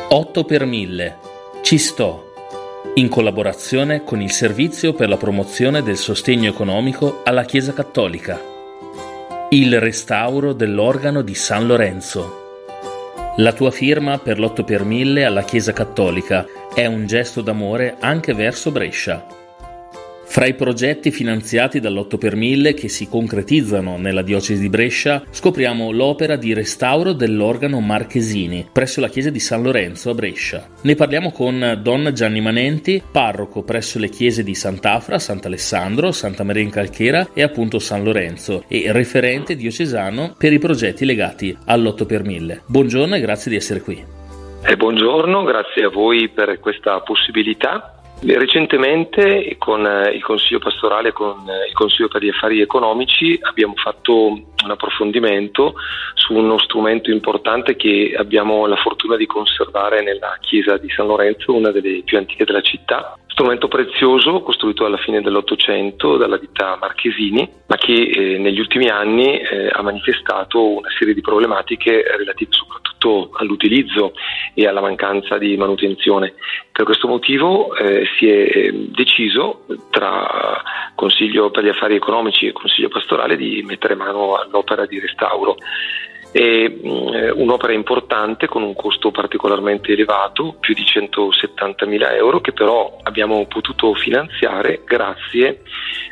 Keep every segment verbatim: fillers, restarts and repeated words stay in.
otto per mille. Ci sto. In collaborazione con il Servizio per la promozione del sostegno economico alla Chiesa Cattolica. Il restauro dell'organo di San Lorenzo. La tua firma per l'otto per mille alla Chiesa Cattolica è un gesto d'amore anche verso Brescia. Fra i progetti finanziati dall'otto per mille che si concretizzano nella diocesi di Brescia, scopriamo l'opera di restauro dell'organo Marchesini presso la chiesa di San Lorenzo a Brescia. Ne parliamo con Don Gianni Manenti, parroco presso le chiese di Sant'Afra, Sant'Alessandro, Santa Maria in Calchera e appunto San Lorenzo, e referente diocesano per i progetti legati all'otto per mille. Buongiorno e grazie di essere qui. Eh, buongiorno, grazie a voi per questa possibilità. Recentemente con il Consiglio Pastorale e con il Consiglio per gli Affari Economici abbiamo fatto un approfondimento su uno strumento importante che abbiamo la fortuna di conservare nella chiesa di San Lorenzo, una delle più antiche della città. Strumento prezioso costruito alla fine dell'Ottocento dalla ditta Marchesini, ma che eh, negli ultimi anni eh, ha manifestato una serie di problematiche relative soprattutto all'utilizzo e alla mancanza di manutenzione. Per questo motivo eh, si è deciso tra Consiglio per gli Affari Economici e Consiglio Pastorale di mettere mano all'opera di restauro. È mh, un'opera importante con un costo particolarmente elevato, più di centosettantamila euro, che però abbiamo potuto finanziare grazie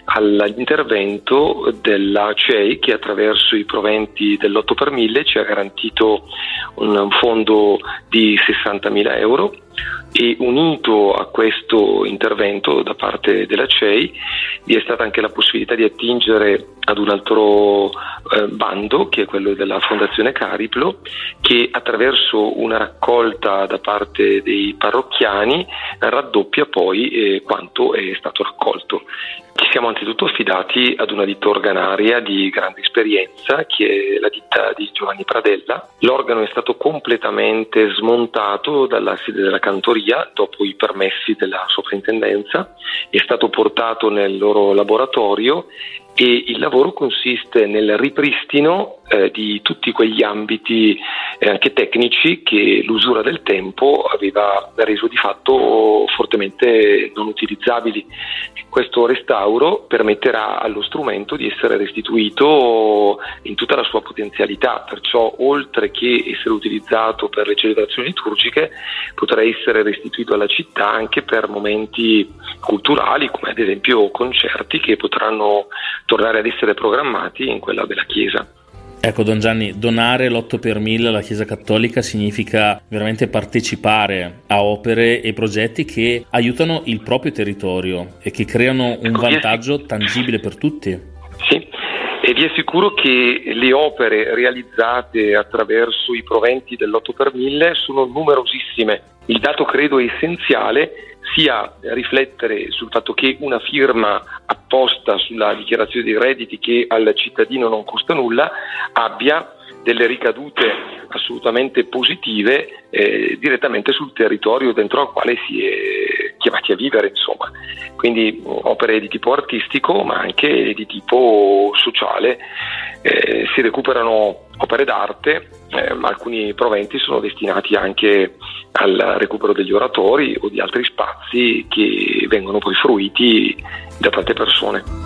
all'intervento della C E I, che attraverso i proventi dell'otto per mille ci ha garantito un fondo di sessantamila euro, e unito a questo intervento da parte della C E I vi è stata anche la possibilità di attingere ad un altro eh, bando, che è quello della Fondazione Cariplo, che attraverso una raccolta da parte dei parrocchiani raddoppia poi eh, quanto è stato raccolto. Ci siamo anzitutto affidati ad una ditta organaria di grande esperienza, che è la ditta di Giovanni Pradella. L'organo è stato completamente smontato dalla sede della cantoria dopo i permessi della soprintendenza, è stato portato nel loro laboratorio e il lavoro consiste nel ripristino eh, di tutti quegli ambiti eh, anche tecnici che l'usura del tempo aveva reso di fatto fortemente non utilizzabili. Questo restauro permetterà allo strumento di essere restituito in tutta la sua potenzialità, perciò oltre che essere utilizzato per le celebrazioni liturgiche potrà essere restituito alla città anche per momenti culturali, come ad esempio concerti che potranno tornare ad essere programmati in quella della chiesa. Ecco, Don Gianni, donare l'otto per mille alla Chiesa Cattolica significa veramente partecipare a opere e progetti che aiutano il proprio territorio e che creano un vantaggio tangibile per tutti. Sì, e vi assicuro che le opere realizzate attraverso i proventi dell'otto per mille sono numerosissime. Il dato credo essenziale sia riflettere sul fatto che una firma apposta sulla dichiarazione dei redditi, che al cittadino non costa nulla, abbia delle ricadute assolutamente positive eh, direttamente sul territorio dentro al quale si è chiamati a vivere, insomma. Quindi opere di tipo artistico ma anche di tipo sociale. Eh, si recuperano opere d'arte, eh, ma alcuni proventi sono destinati anche al recupero degli oratori o di altri spazi che vengono poi fruiti da tante persone.